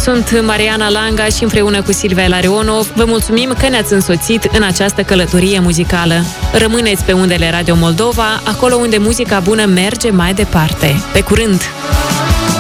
Sunt Mariana Langa și împreună cu Silvia Larionov vă mulțumim că ne-ați însoțit în această călătorie muzicală. Rămâneți pe undele Radio Moldova, acolo unde muzica bună merge mai departe. Pe curând!